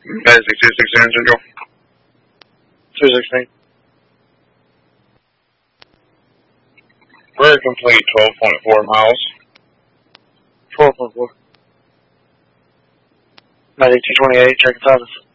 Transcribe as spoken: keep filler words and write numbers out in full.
Basic two sixteen Central. two sixteen. We're complete twelve point four miles. twelve point four. Medic two twenty-eight, checking status.